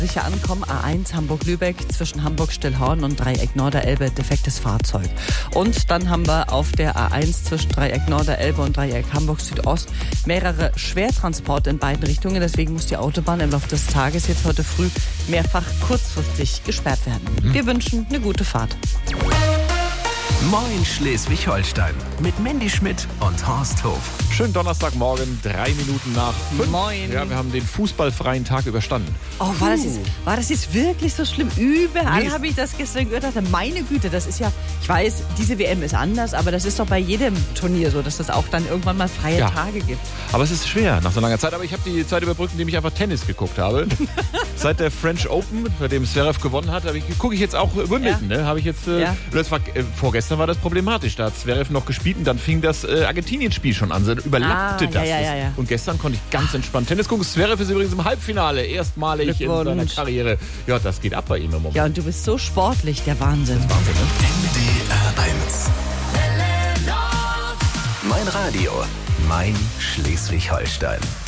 Sicher ankommen, A1 Hamburg-Lübeck zwischen Hamburg-Stillhorn und Dreieck Norderelbe defektes Fahrzeug. Und dann haben wir auf der A1 zwischen Dreieck Norderelbe und Dreieck Hamburg-Südost mehrere Schwertransporte in beiden Richtungen. Deswegen muss die Autobahn im Laufe des Tages jetzt heute früh mehrfach kurzfristig gesperrt werden. Wir wünschen eine gute Fahrt. Moin Schleswig-Holstein mit Mandy Schmidt und Horst Hof. Schönen Donnerstagmorgen, 3 Minuten nach 5. Moin. Ja, wir haben den fußballfreien Tag überstanden. Oh, war das jetzt wirklich so schlimm? Überall habe ich das gestern gehört. Dachte, meine Güte, das ist ja, ich weiß, diese WM ist anders, aber das ist doch bei jedem Turnier so, dass es auch dann irgendwann mal freie Tage gibt. Aber es ist schwer nach so langer Zeit. Aber ich habe die Zeit überbrückt, indem ich einfach Tennis geguckt habe. Seit der French Open, bei dem Zverev gewonnen hat, gucke ich jetzt auch Wimbledon. Ne? Habe ich jetzt, das war, vorgestern war das problematisch. Da hat Zverev noch gespielt und dann fing das Argentinien-Spiel schon an. Überlappte das. Ja. Und gestern konnte ich ganz entspannt Tennis gucken. Zverev ist übrigens im Halbfinale, erstmalig in seiner Karriere. Ja, das geht ab bei ihm im Moment. Ja, und du bist so sportlich, der Wahnsinn. Wahnsinn, ne? NDR 1. Mein Radio, mein Schleswig-Holstein.